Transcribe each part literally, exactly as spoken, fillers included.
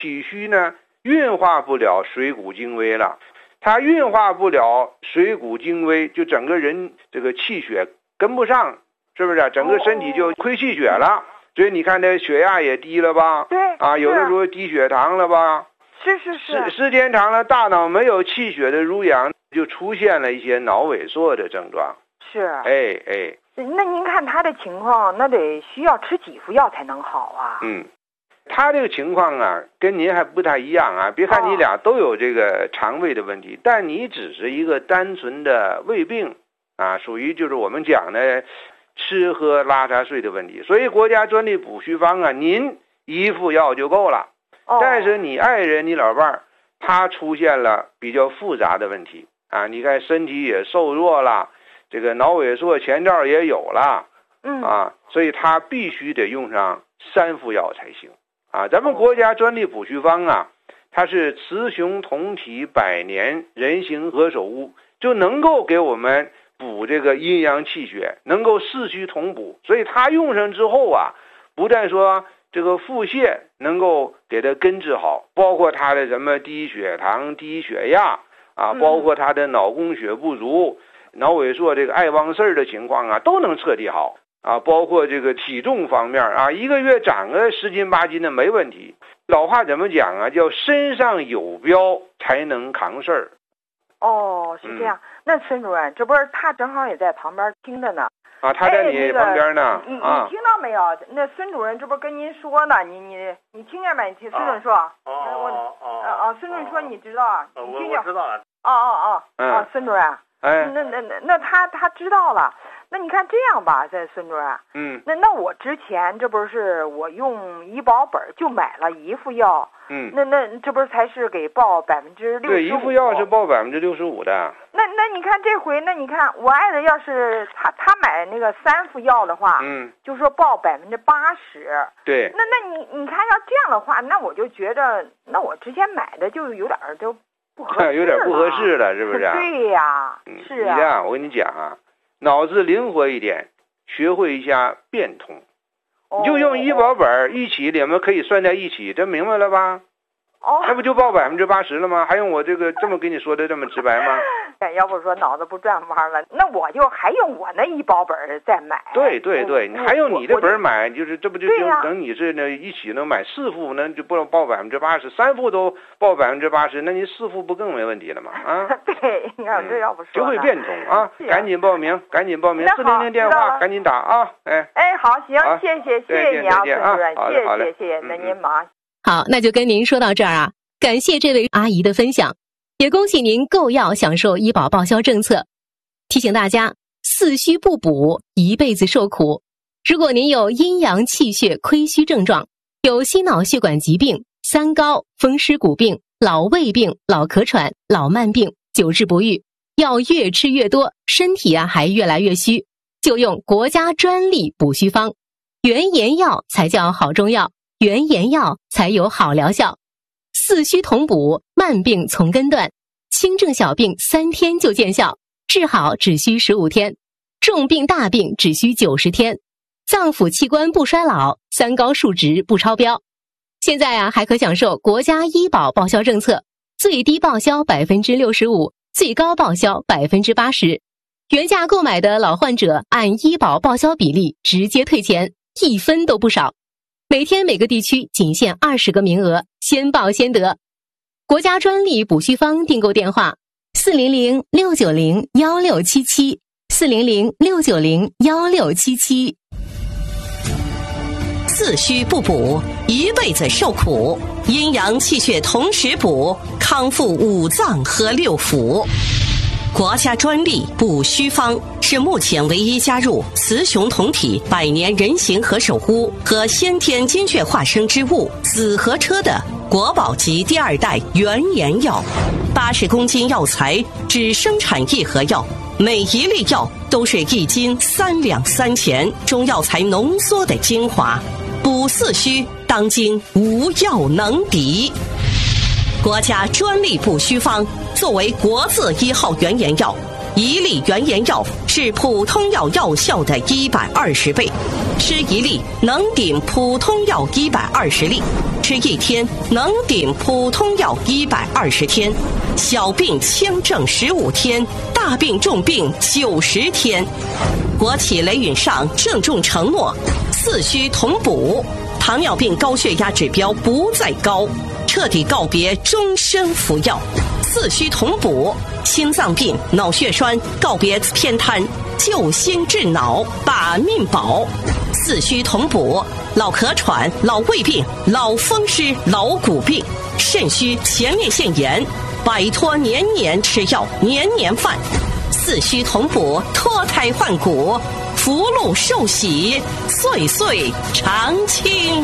体虚呢运化不了水谷精微了，它运化不了水谷精微，就整个人这个气血跟不上，是不是？整个身体就亏气血了，所以你看这血压也低了吧？ 对啊，有的时候低血糖了吧？ 是是是。 时时间长了，大脑没有气血的濡养，就出现了一些脑萎缩的症状。 是。 哎哎。 那您看他的情况，那得需要吃几副药才能好啊？ 嗯。他这个情况啊，跟您还不太一样啊。别看你俩都有这个肠胃的问题，哦、但你只是一个单纯的胃病啊，属于就是我们讲的吃喝拉撒睡的问题。所以国家专利补虚方啊，您一副药就够了。哦、但是你爱人、你老伴儿，他出现了比较复杂的问题啊。你看身体也瘦弱了，这个脑萎缩前兆也有了， 嗯啊，所以他必须得用上三副药才行。啊，咱们国家专利补虚方啊，它是雌雄同体百年人形合手物，就能够给我们补这个阴阳气血，能够四虚同补。所以它用上之后啊，不但说这个腹泻能够给它根治好，包括它的什么低血糖、低血压啊，包括它的脑供血不足、脑萎缩这个爱忘事儿的情况啊，都能彻底好。啊，包括这个体重方面啊，一个月长个十斤八斤的没问题。老话怎么讲啊？叫身上有膘才能扛事儿。 哦，是这样。嗯、那孙主任，这不是他正好也在旁边听着呢。 啊，他在你旁边呢。 哎那个、 啊， 你听到没有？那孙主任这不跟您说呢？你你你听见没？你听孙主任说。 哦哦哦。 啊，孙主任说你知道， 哦、 你听见？ 我知道了。 哦哦哦。 嗯、 啊，孙主任。 哎。 那那那那他他知道了。那你看这样吧，这孙主任， 嗯， 那那我之前这不是我用医保本就买了一副药， 嗯， 那那这不是才是给报百分之六十五？ 对，一副药是报百分之六十五的。 那那你看这回，那你看我爱人要是他他买那个三副药的话， 嗯， 就说报百分之八十。 对。 那那你你看要这样的话，那我就觉得，那我之前买的就有点就不合适， 有点不合适了，是不是？ 对呀， 嗯、 是啊。 你这样，我跟你讲啊。脑子灵活一点，学会一下变通，你就用医保本一起，两个可以算在一起，这明白了吧？ 哦， 那不就报百分之八十了吗？还用我这个这么跟你说的这么直白吗？ 要不说脑子不转弯了，那我就还用我那医保本再买。 对对对，你还用你的本买，就是这不就就、 啊、 等你是呢一起能买四副，那就不能报百分之八十，三副都报百分之八十，那你四副不更没问题了吗？啊， 对，你要这要不说、嗯， 学会变通啊，赶紧报名，赶紧报名，四零零电话赶紧打啊，哎哎，好，行，谢谢谢谢你啊，孙主任，谢谢谢谢，那您忙。 好，那就跟您说到这儿啊，感谢这位阿姨的分享。也恭喜您购药享受医保报销政策。提醒大家，四虚不补，一辈子受苦。如果您有阴阳气血亏虚症状，有心脑血管疾病、三高、风湿骨病、老胃病、老咳喘、老慢病，久治不愈，药越吃越多，身体啊还越来越虚，就用国家专利补虚方。原研药才叫好中药，原研药才有好疗效。四虚同补，慢病从根断，轻症小病三天就见效，治好只需十五天，重病大病只需九十天，脏腑器官不衰老，三高数值不超标。现在啊，还可享受国家医保报销政策，最低报销百分之六十五，最高报销百分之八十。原价购买的老患者按医保报销比例直接退钱，一分都不少。每天每个地区仅限二十个名额，先报先得。国家专利补虚方订购电话：四零零六九零幺六七七，四零零六九零幺六七七。 四虚不补，一辈子受苦；阴阳气血同时补，康复五脏和六腑。国家专利补虚方是目前唯一加入雌雄同体百年人形合手屋和先天精血化生之物紫河车的国宝级第二代原研药。八十公斤药材只生产一盒药，每一粒药都是一斤三两三钱中药材浓缩的精华，补四虚当今无药能敌。国家专利补虚方作为国字一号原研药， 一粒原研药是普通药药效的一百二十倍，吃一粒能顶普通药一百二十粒，吃一天能顶普通药一百二十天，小病轻症十五天，大病重病九十天。国企雷允上郑重承诺，四虚同补，糖尿病高血压指标不再高，彻底告别终身服药。四虚同补，心脏病、脑血栓告别偏瘫，救心治脑，把命保。四虚同补，老咳喘、老胃病、老风湿、老骨病、肾虚、前列腺炎，摆脱年年吃药、年年犯。四虚同补，脱胎换骨，福禄寿喜，岁岁常青。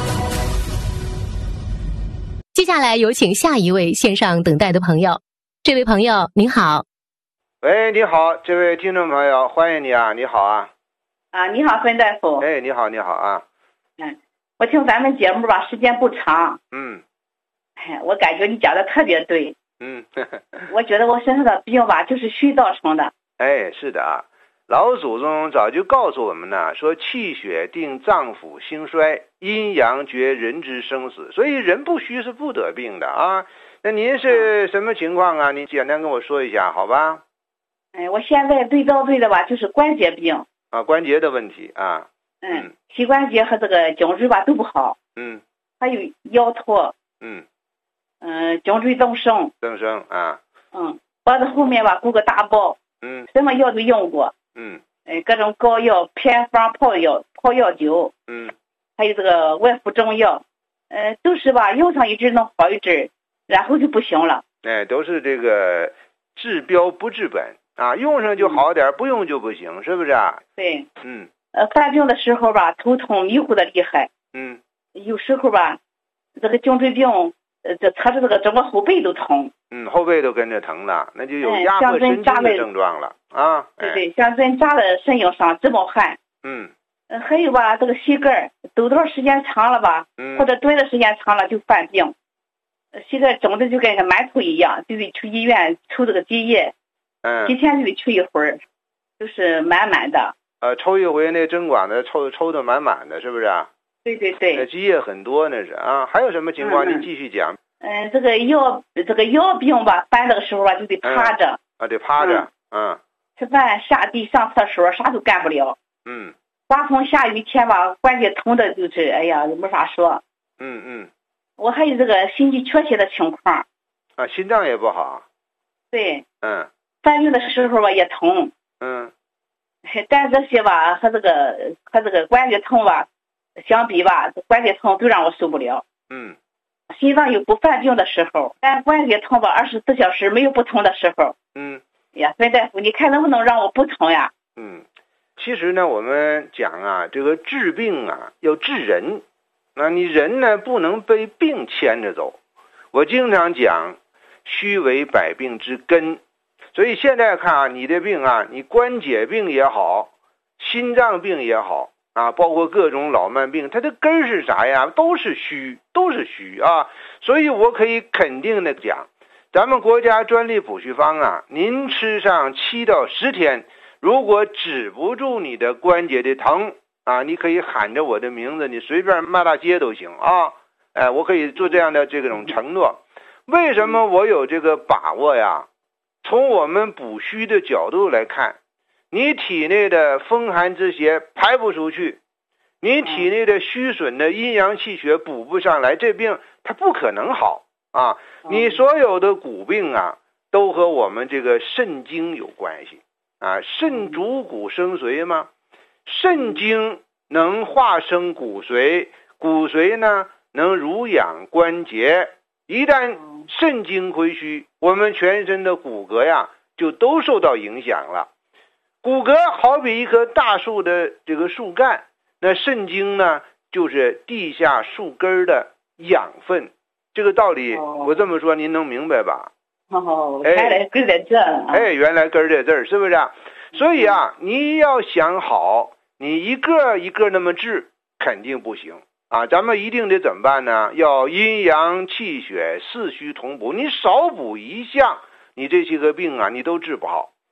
接下来有请下一位线上等待的朋友。这位朋友您好。 喂，你好，这位听众朋友，欢迎你啊，你好啊。 啊，你好，孙大夫。 哎，你好，你好啊。 嗯，我听咱们节目吧，时间不长。 嗯。 哎，我感觉你讲的特别对。 嗯。 我觉得我身上的病吧，就是虚造成的。 哎，是的啊。老祖宗早就告诉我们呢，说气血定脏腑兴衰，阴阳决人之生死，所以人不虚是不得病的啊。那您是什么情况啊？你简单跟我说一下好吧？ 哎，我现在最遭罪的吧，就是关节病啊，关节的问题啊。 嗯，膝关节和这个颈椎吧都不好。 嗯， 还有腰驼。 嗯， 嗯、呃，颈椎增生。 增生啊。 嗯，脖子后面吧鼓个大包。 嗯， 什么药都用过。 嗯， 哎，各种膏药、偏方、泡药、泡药酒。 嗯， 还有这个外敷中药，呃，都是吧，用上一阵能好一阵，然后就不行了。 哎，都是这个治标不治本啊，用上就好点，嗯、不用就不行，是不是啊？ 对。 嗯。 呃，犯病的时候吧，头痛迷糊的厉害。 嗯。 有时候吧，这个颈椎病，呃，这侧着这个整个后背都疼。 嗯，后背都跟着疼了，那就有压迫神经的症状了啊。 对对，像针扎在身影上直冒汗。 嗯。 呃，还有吧，这个膝盖抖多少时间长了吧， 嗯、 或者蹲的时间长了就犯病。膝盖肿的就跟个馒头一样，就得去医院抽这个积液。 嗯。 几天就得去一会儿，就是满满的。 呃，抽一回那针管子抽抽的满满的，是不是啊？ 对对对。 那积液很多那是啊。还有什么情况？您继续讲。 嗯，这个腰这个腰病吧，犯的时候吧就得趴着。 嗯、啊，得趴着。嗯。嗯吃饭、下地、上厕所啥都干不了。 嗯。 刮风下雨天吧，关节疼的就是哎呀，没法说。 嗯嗯。 我还有这个心肌缺血的情况。 啊，心脏也不好。 对。 嗯。 犯病的时候吧也疼。 嗯。 但这些吧和这个和这个关节疼吧相比吧，关节疼都让我受不了。 嗯。 心脏有不犯病的时候，但关节疼吧二十四小时没有不疼的时候。 嗯。 呀，孙大夫，你看能不能让我不疼呀？ 嗯，其实呢，我们讲啊，这个治病啊要治人，那你人呢不能被病牵着走。我经常讲，虚为百病之根。所以现在看啊，你的病啊，你关节病也好，心脏病也好啊，包括各种老慢病，它的根是啥呀？都是虚，都是虚啊。所以我可以肯定的讲，咱们国家专利补虚方啊，您吃上七到十天，如果止不住你的关节的疼啊，你可以喊着我的名字，你随便骂大街都行啊。哎，我可以做这样的这种承诺。为什么我有这个把握呀？从我们补虚的角度来看，你体内的风寒之邪排不出去，你体内的虚损的阴阳气血补不上来，这病它不可能好啊。你所有的骨病啊，都和我们这个肾经有关系啊。肾主骨生髓嘛，肾经能化生骨髓，骨髓呢能濡养关节。一旦肾经亏虚，我们全身的骨骼呀就都受到影响了。骨骼好比一棵大树的这个树干，那肾经呢就是地下树根的养分。这个道理我这么说您能明白吧？ 哦，原来根在这儿。 哎，原来根在这儿，是不是啊？所以啊，你要想好，你一个一个那么治肯定不行啊。咱们一定得怎么办呢？要阴阳气血四虚同补，你少补一项，你这些个病啊你都治不好。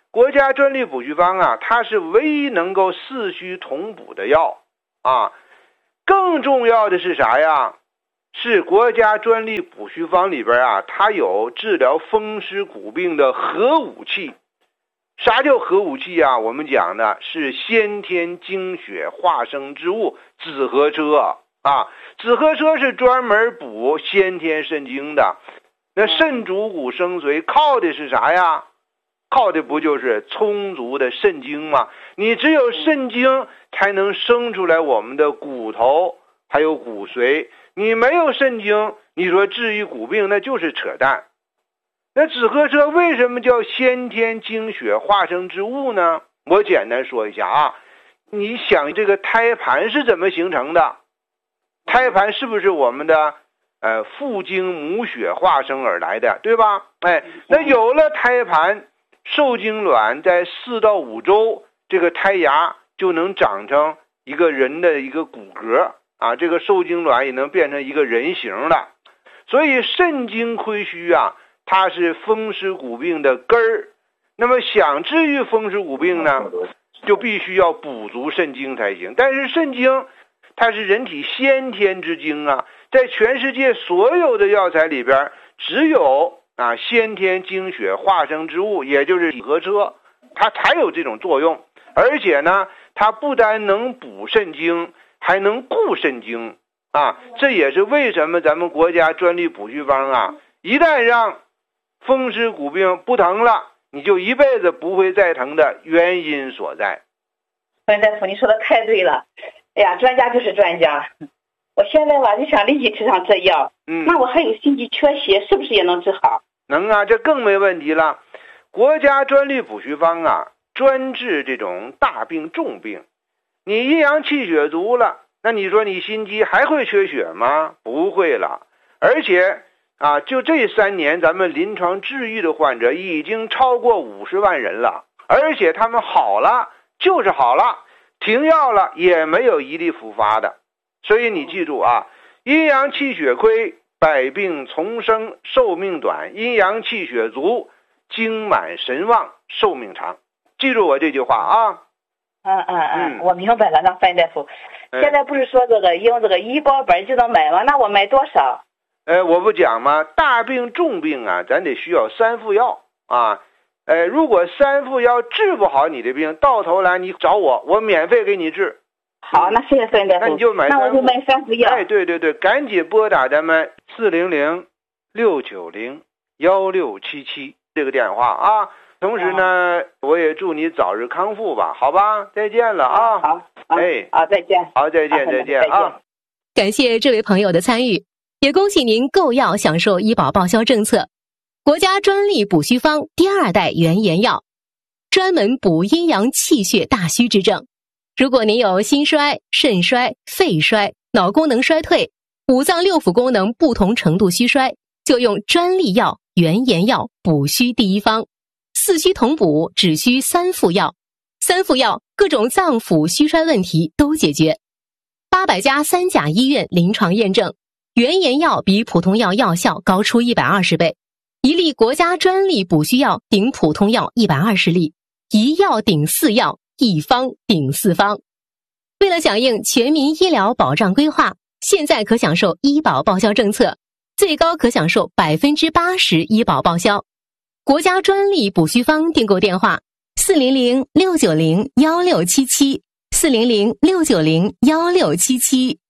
国家专利补虚方啊，它是唯一能够四虚同补的药啊。更重要的是啥呀？是国家专利补虚方里边啊，它有治疗风湿骨病的核武器。啥叫核武器啊？我们讲的是先天精血化生之物紫河车啊。紫河车是专门补先天肾精的。那肾主骨生髓靠的是啥呀？靠的不就是充足的肾精吗？你只有肾精才能生出来我们的骨头还有骨髓，你没有肾精，你说治愈骨病那就是扯淡。那紫河车为什么叫先天精血化生之物呢？我简单说一下啊，你想这个胎盘是怎么形成的？胎盘是不是我们的呃父精母血化生而来的，对吧？哎，那有了胎盘，受精卵在四到五周，这个胎芽就能长成一个人的一个骨骼啊，这个受精卵也能变成一个人形的。所以肾精亏虚啊，它是风湿骨病的根儿。那么想治愈风湿骨病呢，就必须要补足肾精才行。但是肾精它是人体先天之精啊，在全世界所有的药材里边，只有啊先天精血化生之物，也就是紫河车，它才有这种作用。而且呢，它不但能补肾精，还能固肾精啊。这也是为什么咱们国家专利补虚方啊，一旦让风湿骨病不疼了，你就一辈子不会再疼的原因所在。 范大夫，你说的太对了。哎呀，专家就是专家。我现在吧就想立即吃上这药，嗯，那我还有心肌缺血，是不是也能治好？ 能啊，这更没问题了。国家专利补虚方啊，专治这种大病重病。你阴阳气血足了，那你说你心肌还会缺血吗？不会了。而且啊，就这三年咱们临床治愈的患者已经超过五十万人了，而且他们好了就是好了，停药了也没有一例复发的。所以你记住啊，阴阳气血亏，百病丛生，寿命短；阴阳气血足，精满神旺，寿命长。记住我这句话啊。 嗯嗯嗯，我明白了。那范大夫，嗯，现在不是说这个用这个医保本就能买吗？那我买多少？ 呃，我不讲吗？大病重病啊，咱得需要三副药啊。呃，如果三副药治不好你的病，到头来你找我，我免费给你治。 好，那谢谢范大夫。 那你就买三副， 那我就买三副药。 哎，对对对，赶紧拨打咱们四零零六九零幺六七七这个电话啊。同时呢，我也祝你早日康复吧，好吧？再见了啊！ 好， 哎， 好，再见。 好，再见，再见啊！ 感谢这位朋友的参与，也恭喜您购药享受医保报销政策。国家专利补虚方第二代原研药，专门补阴阳气血大虚之症。如果您有心衰、肾衰、肺衰、脑功能衰退、五脏六腑功能不同程度虚衰，就用专利药原研药补虚第一方。四虚同补，只需三副药，三副药各种脏腑虚衰问题都解决。八百家三甲医院临床验证，原研药比普通药药效高出一百二十倍，一粒国家专利补虚药顶普通药一百二十粒，一药顶四药，一方顶四方。为了响应全民医疗保障规划，现在可享受医保报销政策，最高可享受百分之八十医保报销。国家专利补虚方订购电话：四零零六九零幺六七七，四零零六九零幺六七七。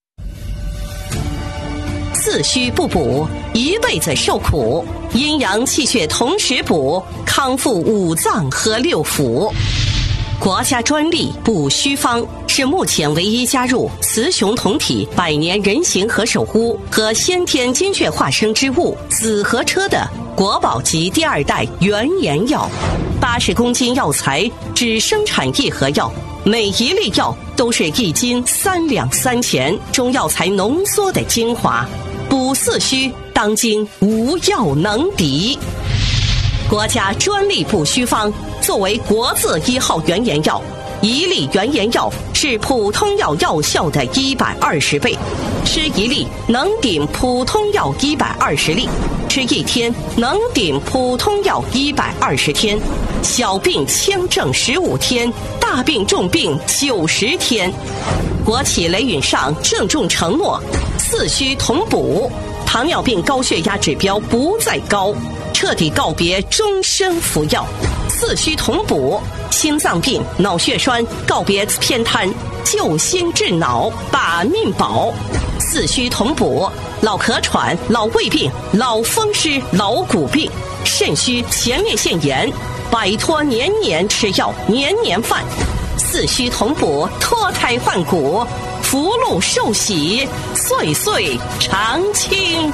四虚不补，一辈子受苦；阴阳气血同时补，康复五脏和六腑。国家专利补虚方是目前唯一加入雌雄同体百年人形和首乌和先天精血化生之物紫河车的国宝级第二代原研药。八十公斤药材只生产一盒药，每一粒药都是一斤三两三钱中药材浓缩的精华，补四虚当今无药能敌。国家专利补虚方作为国字一号原研药，一粒原研药是普通药药效的一百二十倍，吃一粒能顶普通药一百二十粒，吃一天能顶普通药一百二十天，小病轻症十五天，大病重病九十天。国企雷允上郑重承诺，四虚同补，糖尿病高血压指标不再高，彻底告别终身服药。四虚同补，心脏病、脑血栓告别偏瘫，救心治脑，把命保。四虚同补，老咳喘、老胃病、老风湿、老骨病、肾虚、前列腺炎，摆脱年年吃药、年年犯。四虚同补，脱胎换骨，福禄寿喜，岁岁常青。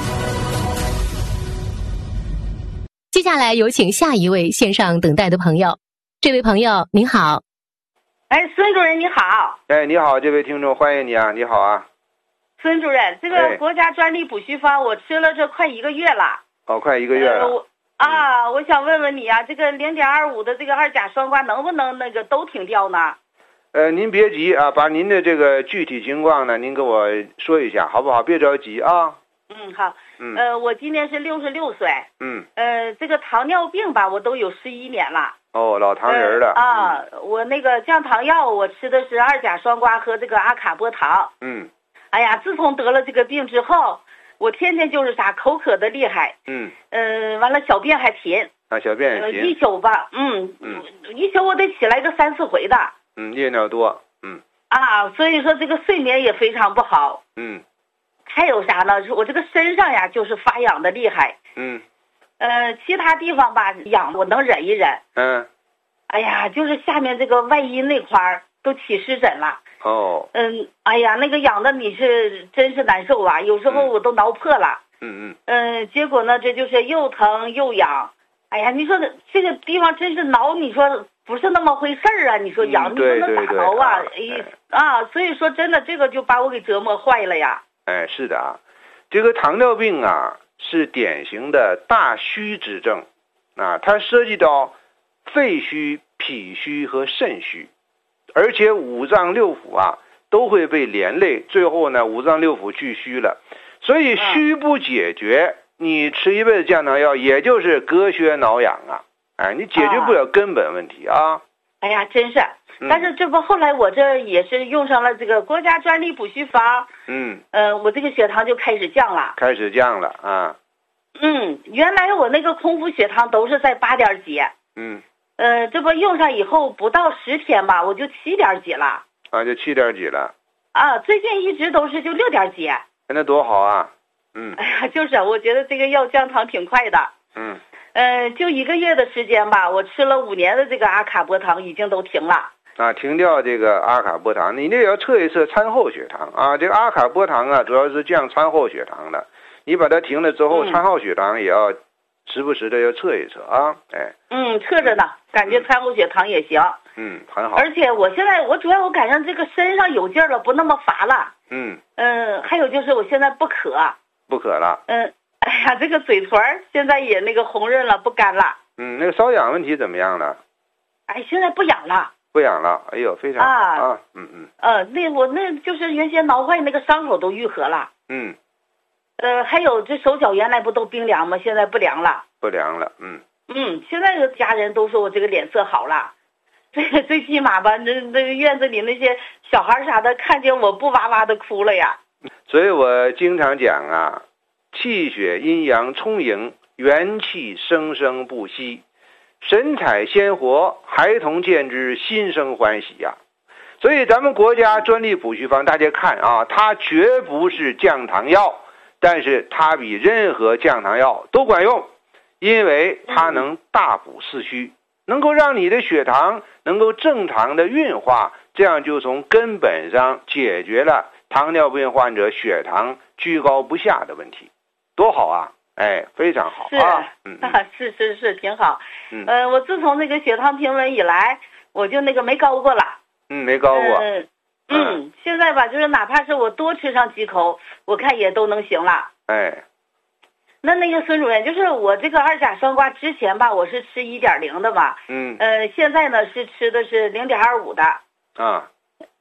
接下来有请下一位线上等待的朋友。这位朋友您好。 哎，孙主任你好。 哎，你好，这位听众，欢迎你啊，你好啊。 孙主任，这个国家专利补虚方我吃了这快一个月了。 哦，快一个月了。呃、 我啊，我想问问你啊，这个零点二五的这个二甲双胍能不能那个都停掉呢？ 呃，您别急啊，把您的这个具体情况呢，您跟我说一下好不好？别着急啊。 嗯，好。嗯，呃，我今年是六十六岁。 嗯。 呃，这个糖尿病吧，我都有十一年了。 哦，老糖人了。 呃、啊、嗯，我那个降糖药，我吃的是二甲双胍和这个阿卡波糖。 嗯。 哎呀，自从得了这个病之后，我天天就是啥口渴的厉害。 嗯。 呃，完了小便还频。 啊，小便也频。 呃、一宿吧，嗯嗯，一宿我得起来个三四回的。 嗯，夜尿多。嗯。 啊，所以说这个睡眠也非常不好。 嗯。 还有啥呢？我这个身上呀，就是发痒的厉害。 嗯。 呃，其他地方吧痒我能忍一忍。 嗯。 哎呀，就是下面这个外阴那块儿都起湿疹了。 哦。 嗯，哎呀，那个痒的你是真是难受啊，有时候我都挠破了。 嗯嗯。 嗯，结果呢，这就是又疼又痒。哎呀，你说这个地方真是挠，你说不是那么回事儿啊？你说痒，你说那咋挠啊？哎啊，所以说真的这个就把我给折磨坏了呀。 哎，是的啊，这个糖尿病啊是典型的大虚之症啊，它涉及到肺虚、脾虚和肾虚，而且五脏六腑啊都会被连累，最后呢五脏六腑俱虚了，所以虚不解决，你吃一辈子降糖药也就是隔靴挠痒啊，哎，你解决不了根本问题啊。 哎呀，真是。但是这不后来我这也是用上了这个国家专利补虚方， 嗯， 呃，我这个血糖就开始降了， 开始降了啊。 嗯，原来我那个空腹血糖都是在八点几， 嗯， 呃，这不用上以后不到十天吧，我就七点几了。 啊，就七点几了。 啊，最近一直都是就六点几。 那多好啊，嗯。 哎呀，就是我觉得这个药降糖挺快的。 嗯。 呃，就一个月的时间吧，我吃了五年的这个阿卡波糖已经都停了。 啊，停掉这个阿卡波糖，你这要测一测餐后血糖啊。这个阿卡波糖啊，主要是降餐后血糖的。你把它停了之后， 嗯、 餐后血糖也要时不时的要测一测啊。哎， 嗯，测着呢，感觉餐后血糖也行。 嗯，很好。 而且我现在我主要我感觉这个身上有劲儿了，不那么乏了。 嗯。 嗯、呃，还有就是我现在不渴。 不渴了。 嗯，哎呀，这个嘴唇现在也那个红润了，不干了。 嗯，那个瘙痒问题怎么样了？ 哎，现在不痒了。 不痒了，哎呦，非常好啊，啊嗯嗯。 呃，那我那就是原先挠坏那个伤口都愈合了。 嗯。 呃，还有这手脚原来不都冰凉吗？现在不凉了。 不凉了，嗯。 嗯，现在的家人都说我这个脸色好了，这个最起码吧，那那个院子里那些小孩啥的看见我不哇哇的哭了呀。 所以我经常讲啊，气血阴阳充盈，元气生生不息。神采鲜活，孩童见之心生欢喜呀、啊。所以咱们国家专利补虚方，大家看啊，它绝不是降糖药，但是它比任何降糖药都管用，因为它能大补四虚，能够让你的血糖能够正常的运化，这样就从根本上解决了糖尿病患者血糖居高不下的问题，多好啊！哎，非常好啊！ 嗯啊，是是是，挺好。嗯，呃，我自从那个血糖平稳以来，我就那个没高过了。 嗯，没高过。 嗯嗯，现在吧，就是哪怕是我多吃上几口，我看也都能行了。 哎， 那那个孙主任，就是我这个二甲双胍之前吧，我是吃一点零的嘛。 嗯。 呃，现在呢是吃的是零点二五的。 啊。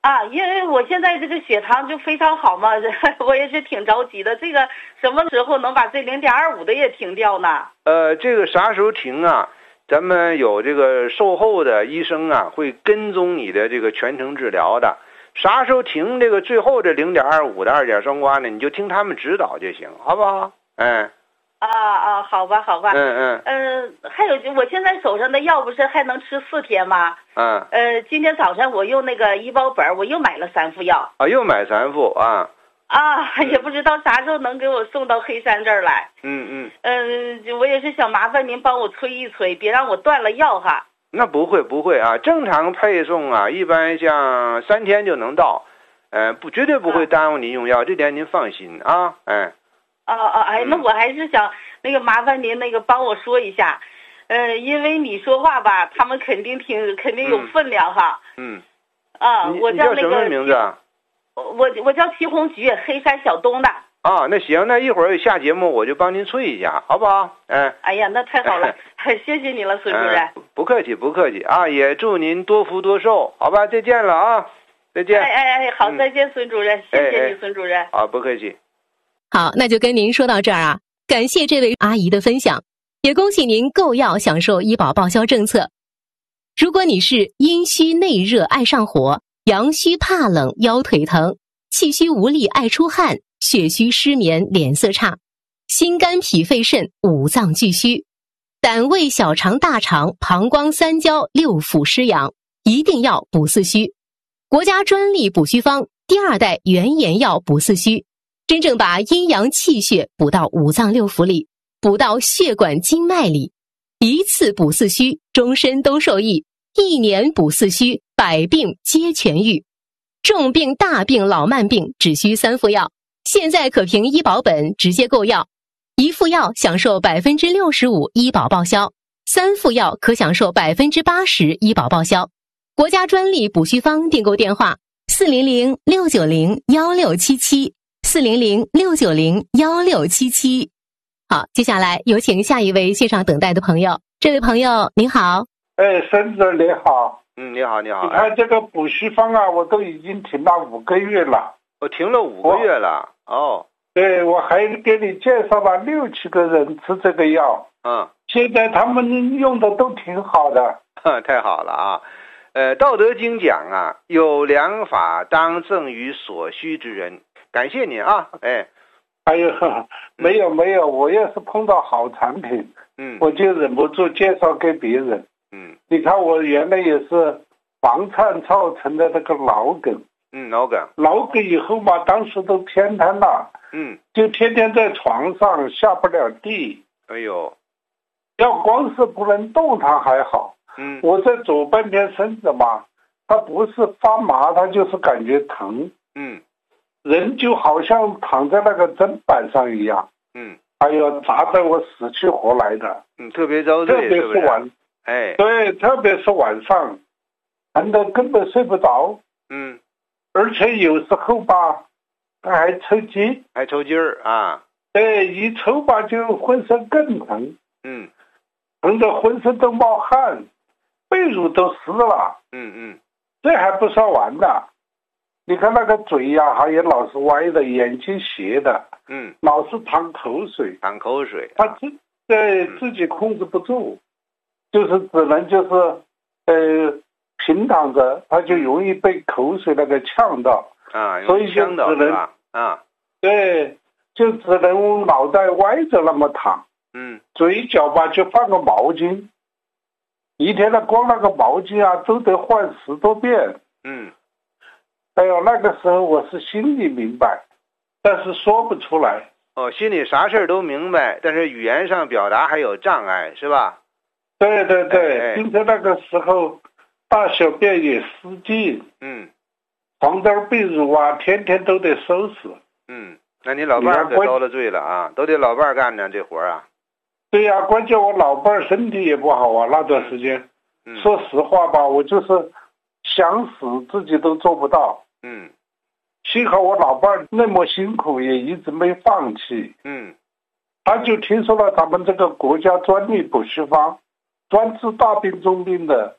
啊，因为我现在这个血糖就非常好嘛，我也是挺着急的。这个什么时候能把这零点二五的也停掉呢？ 呃，这个啥时候停啊？咱们有这个售后的医生啊，会跟踪你的这个全程治疗的。啥时候停这个最后这零点二五的二甲双胍呢？你就听他们指导就行，好不好？哎。 啊啊，好吧，好吧。 嗯嗯。 嗯、呃，还有就我现在手上的药不是还能吃四天吗？ 嗯。 呃，今天早上我用那个医保本，我又买了三副药。 啊，又买三副啊。 啊，也不知道啥时候能给我送到黑山这儿来。 嗯嗯。 嗯、呃，我也是想麻烦您帮我催一催，别让我断了药哈。 那不会不会啊，正常配送啊，一般像三天就能到，呃，不绝对不会耽误您用药，啊、这点您放心啊，哎。 哦哦，哎，那我还是想那个麻烦您那个帮我说一下，呃，因为你说话吧，他们肯定听，肯定有分量哈。 嗯。 啊，我叫那个。 你叫什么名字啊？ 我我叫祁红菊，黑山小东的。 啊，那行，那一会儿下节目我就帮您催一下，好不好？嗯。 哎呀，那太好了，谢谢你了，孙主任、嗯。 不客气，不客气啊！也祝您多福多寿，好吧？再见了啊！再见。 哎哎哎，好，再见，孙主任，嗯、谢谢你，孙主任。 好，不客气。 好，那就跟您说到这儿啊！感谢这位阿姨的分享，也恭喜您购药享受医保报销政策。如果你是阴虚内热爱上火、阳虚怕冷、腰腿疼、气虚无力爱出汗、血虚失眠、脸色差、心肝脾肺肾五脏俱虚、胆胃小肠大肠膀胱三焦六腑失养，一定要补四虚。国家专利补虚方第二代原研药补四虚，真正把阴阳气血补到五脏六腑里，补到血管经脉里，一次补四虚，终身都受益；一年补四虚，百病皆痊愈。重病、大病、老慢病只需三副药，现在可凭医保本直接购药，一副药享受百分之六十五医保报销，三副药可享受百分之八十医保报销。国家专利补虚方订购电话：四零零六九零幺六七七。四零零六九零幺六七七。好，接下来有请下一位线上等待的朋友。这位朋友您好。 哎，孙子你好。 嗯，你好你好。 你看这个补虚方啊，我都已经停了五个月了。 我停了五个月了。哦。 对，我还给你介绍了六七个人吃这个药。 嗯。 现在他们用的都挺好的。 太好了啊。呃，《道德经》讲啊，有良法当赠于所需之人。感谢你啊，哎， 哎呦，没有没有，我要是碰到好产品， 嗯， 我就忍不住介绍给别人， 嗯， 你看我原来也是房颤造成的那个脑梗， 嗯，脑梗， 脑梗以后嘛，当时都偏瘫了， 嗯， 就天天在床上下不了地， 哎呦， 要光是不能动弹还好， 嗯， 我在左半边身子嘛，它不是发麻，它就是感觉疼， 嗯。 人就好像躺在那个砧板上一样， 嗯， 哎呦，砸得我死去活来的， 嗯，特别遭罪， 特别是晚， 哎， 对，特别是晚上，疼得根本睡不着， 嗯， 而且有时候吧，还抽筋， 还抽筋儿啊， 对，一抽吧就浑身更疼， 嗯， 疼得浑身都冒汗，被褥都湿了， 嗯嗯， 这还不算完的。你看那个嘴呀、啊，还有老是歪的，眼睛斜的， 嗯， 老是淌口水， 淌口水， 他自对自己控制不住，就是只能就是，呃，平躺着，他就容易被口水那个呛到啊， 所以就只能啊， 对，就只能脑袋歪着那么躺， 嗯， 嘴角吧就放个毛巾，一天呢光那个毛巾啊都得换十多遍， 嗯。 哎呦，那个时候我是心里明白，但是说不出来。 哦，心里啥事儿都明白，但是语言上表达还有障碍，是吧？ 对对对， 哎哎并且那个时候大小便也失禁， 嗯， 床单被褥啊，天天都得收拾。 嗯，那你老伴儿可遭了罪了啊，都得老伴儿干呢这活儿啊。 对呀、啊，关键我老伴儿身体也不好啊，那段时间， 嗯、 说实话吧，我就是想死自己都做不到。 嗯， 幸好我老伴儿那么辛苦，也一直没放弃。 嗯， 他就听说了咱们这个国家专利补虚方，专治大病重病的，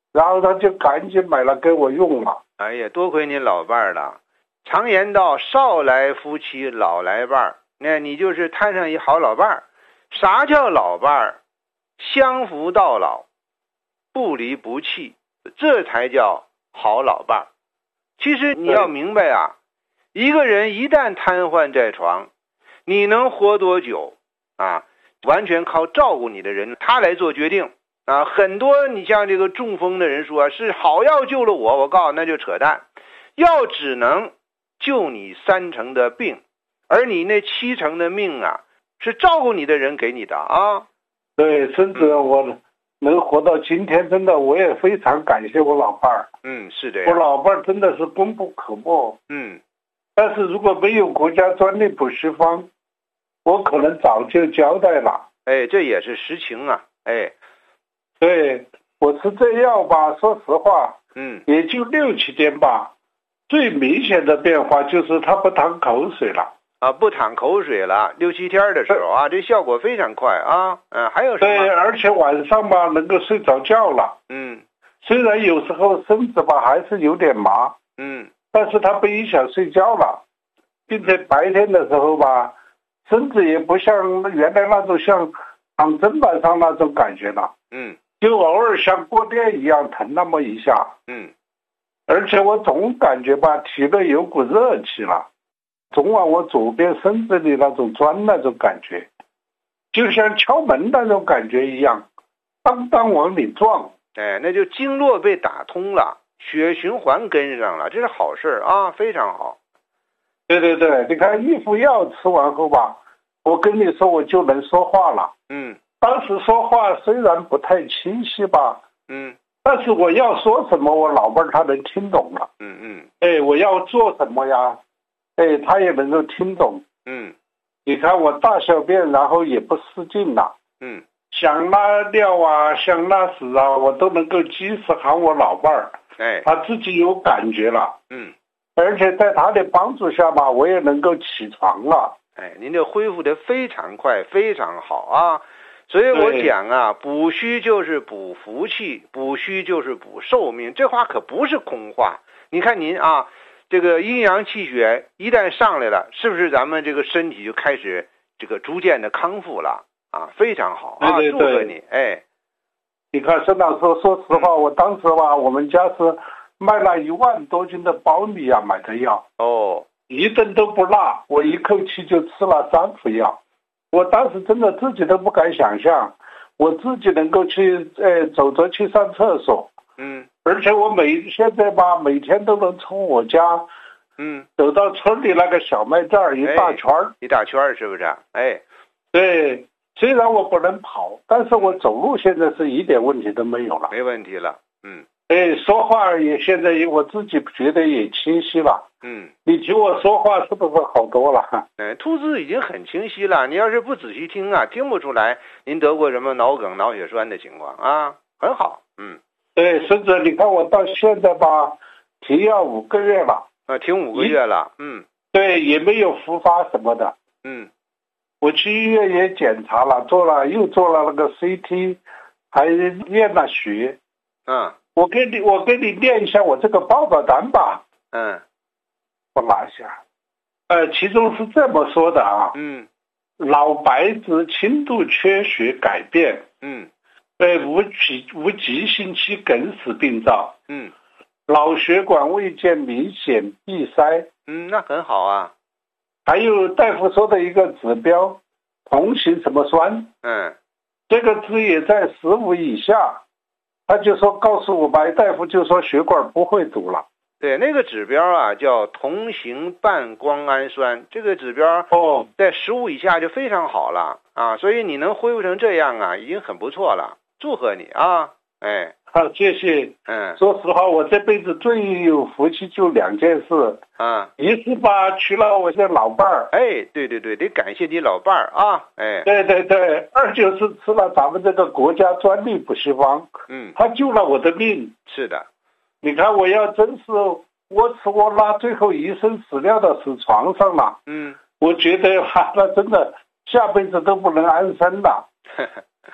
然后他就赶紧买了给我用了。 哎呀，多亏您老伴儿了。常言道，少来夫妻老来伴儿，那你就是摊上一好老伴儿。啥叫老伴儿？相扶到老，不离不弃，这才叫好老伴儿。其实你要明白啊，一个人一旦瘫痪在床，你能活多久啊？完全靠照顾你的人他来做决定啊。很多你像这个中风的人说是好药救了我，我告诉那就扯淡。药只能救你三成的病，而你那七成的命啊，是照顾你的人给你的啊。 对，甚至我能活到今天，真的我也非常感谢我老伴儿。 嗯，是这样。 我老伴儿真的是功不可没。 嗯， 但是如果没有国家专利补习方，我可能早就交代了。 哎，这也是实情啊。哎， 对，我吃这药吧，说实话， 嗯， 也就六七天吧。最明显的变化就是他不淌口水了啊，不淌口水了，六七天的时候啊，这效果非常快啊。嗯，还有什么？ 对，而且晚上吧能够睡着觉了。 嗯， 虽然有时候身子吧还是有点麻， 嗯， 但是他不影响睡觉了，并且白天的时候吧，身子也不像原来那种像躺砧板上那种感觉了。 嗯， 就偶尔像过电一样疼那么一下。 嗯。 而且我总感觉吧，体内有股热气了，总往我左边身子里那种钻那种感觉，就像敲门那种感觉一样，当当往里撞。 哎，那就经络被打通了，血循环跟上了，这是好事啊，非常好。 对对对，你看一副药吃完后吧，我跟你说我就能说话了。 嗯， 当时说话虽然不太清晰吧， 嗯。 但是我要说什么，我老伴儿他能听懂了。 嗯嗯， 哎，我要做什么呀？哎，他也能够听懂。 嗯， 你看我大小便，然后也不失禁了。 嗯， 想拉尿啊，想拉屎啊，我都能够及时喊我老伴儿。 哎， 他自己有感觉了。 嗯， 而且在他的帮助下吧，我也能够起床了。 哎，您这恢复的非常快，非常好啊。所以我讲啊，补虚就是补福气，补虚就是补寿命，这话可不是空话。你看您啊，这个阴阳气血一旦上来了，是不是咱们这个身体就开始这个逐渐的康复了啊？非常好啊， 对对对， 祝贺你！哎， 你看孙老师，说实话，我当时吧，我们家是卖了一万多斤的苞米啊，买的药哦， 一顿都不落，我一口气就吃了三副药。我当时真的自己都不敢想象，我自己能够去呃走着去上厕所， 嗯， 而且我每现在吧每天都能从我家， 嗯， 走到村里那个小卖站儿一大圈儿、 哎，一大圈儿是不是？哎， 对，虽然我不能跑，但是我走路现在是一点问题都没有了， 没问题了，嗯， 哎，说话也现在我自己觉得也清晰了。 嗯， 你听我说话是不是好多了？ 哎，吐字已经很清晰了。你要是不仔细听啊，听不出来您得过什么脑梗、脑血栓的情况啊，很好。嗯， 对，孙子，你看我到现在吧，停药五个月了。 啊，停五个月了。嗯， 对，也没有复发什么的。 嗯， 我去医院也检查了，做了又做了那个 C T， 还验了血。 嗯， 我给你，我给你念一下我这个报告单吧。 嗯。 我拿一下，呃，其中是这么说的啊， 嗯， 脑白质轻度缺血改变， 嗯， 呃，无急无急性期梗死病灶， 嗯， 脑血管未见明显闭塞， 嗯，那很好啊。 还有大夫说的一个指标，同型什么酸， 嗯， 这个值也在十五以下，他就说告诉我吧，大夫就说血管不会堵了。 对，那个指标啊叫同型半胱氨酸，这个指标哦，在十五以下就非常好了啊，所以你能恢复成这样啊，已经很不错了，祝贺你啊！哎， 好，谢谢。嗯，说实话，我这辈子最有福气就两件事啊， 一是吧娶了我的老伴儿， 哎，对对对，得感谢你老伴儿啊，哎， 对对对，二就是吃了咱们这个国家专利补习方， 嗯，他救了我的命。 是的。 你看，我要真是我吃我拉，最后一生死掉的是床上了。 嗯， 我觉得哈，那真的下辈子都不能安生了。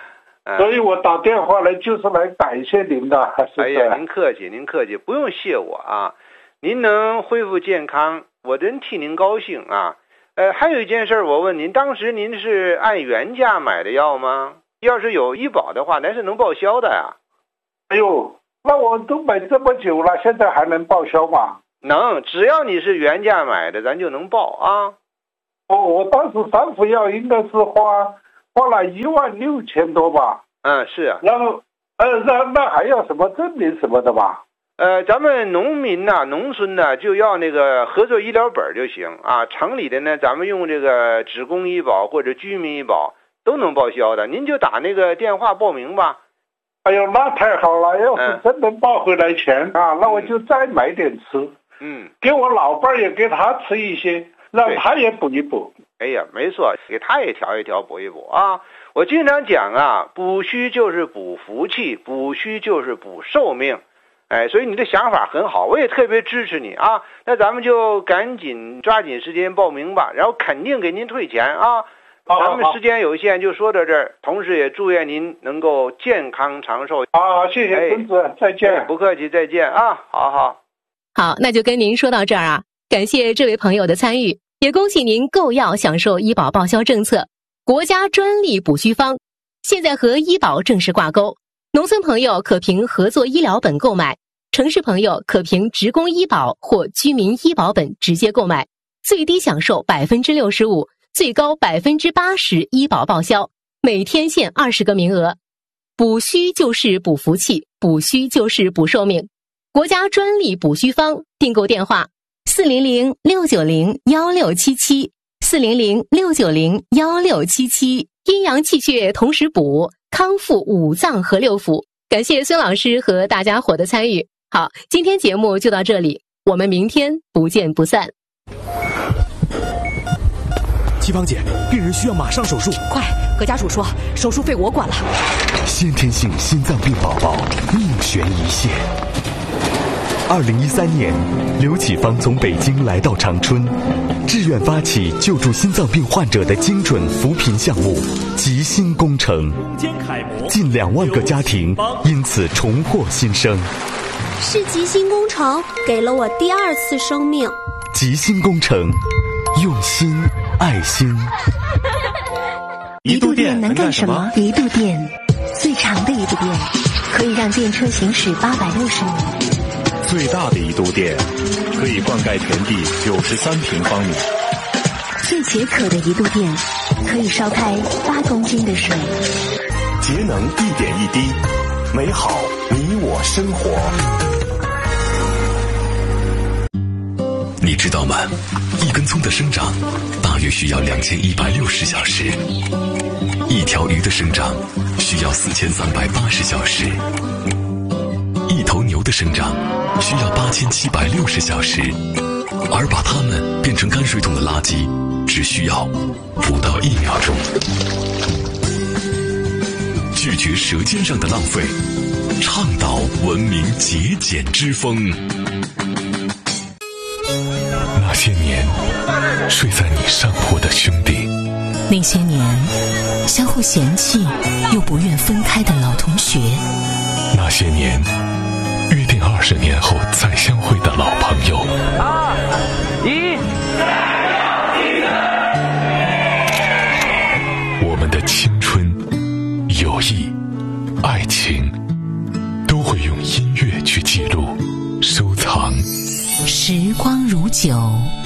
所以我打电话来就是来感谢您的。是哎呀，您客气，您客气，不用谢我啊。您能恢复健康，我真替您高兴啊。呃，还有一件事我问您，当时您是按原价买的药吗？要是有医保的话，那是能报销的呀。 哎呦，那我都买这么久了，现在还能报销吗？ 能，只要你是原价买的，咱就能报啊。 哦，我当时三副药应该是花花了一万六千多吧。 嗯，是啊。 然后，呃，那那还要什么证明什么的吧？ 呃，咱们农民呐、啊，农村呢、啊、就要那个合作医疗本就行啊。城里的呢，咱们用这个职工医保或者居民医保都能报销的。您就打那个电话报名吧。 哎呦，那太好了！要是真能报回来钱、嗯、啊，那我就再买点吃。 嗯， 给我老伴儿也给他吃一些，让他也补一补。 哎呀，没错，给他也调一调，补一补啊。我经常讲啊，补虚就是补福气，补虚就是补寿命。哎，所以你的想法很好，我也特别支持你啊。那咱们就赶紧抓紧时间报名吧，然后肯定给您退钱啊。咱们时间有限，就说到这儿。同时也祝愿您能够健康长寿。 好好，谢谢孙子、哎，再见、哎。 不客气，再见啊！好好好，那就跟您说到这儿啊。感谢这位朋友的参与，也恭喜您购药享受医保报销政策，国家专利补虚方，现在和医保正式挂钩。农村朋友可凭合作医疗本购买，城市朋友可凭职工医保或居民医保本直接购买，最低享受百分之六十五，最高百分之八十医保报销，每天限二十个名额。补虚就是补福气，补虚就是补寿命。国家专利补虚方，订购电话四零零六九零幺六七七四零零六九零幺六七七，阴阳气血同时补，康复五脏和六腑。感谢孙老师和大家伙的参与。好，今天节目就到这里，我们明天不见不散。 七芳姐，病人需要马上手术， 快和家属说，手术费我管了。 先天性心脏病宝宝命悬一线。二零一三年，刘启芳从北京来到长春，志愿发起救助心脏病患者的精准扶贫项目“吉心工程”，近两万个家庭因此重获新生。 是吉心工程给了我第二次生命。 吉心工程，用心爱心。 一度电能干什么？一度电，最长的一度电，可以让电车行驶八百六十米。 最大的一度电，可以灌溉田地九十三平方米。 最解渴的一度电，可以烧开八公斤的水。 节能一点一滴，美好你我生活。 你知道吗？一根葱的生长大约需要两千一百六十小时，一条鱼的生长需要四千三百八十小时，一头牛的生长需要八千七百六十小时，而把它们变成泔水桶的垃圾只需要不到一秒钟。拒绝舌尖上的浪费，倡导文明节俭之风。 那些年睡在你上铺的兄弟， 那些年相互嫌弃又不愿分开的老同学， 那些年约定二十年后再相会的老朋友。 二一， 我们的青春、友谊、爱情都会用音乐去记录、收藏。 时光如酒。